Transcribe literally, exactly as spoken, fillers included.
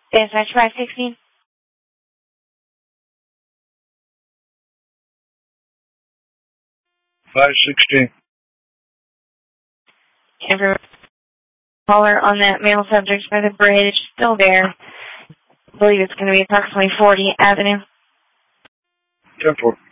Dispatch five sixteen. five sixteen. Every caller on that male subject by the bridge still there. I believe it's going to be approximately forty Avenue. ten four.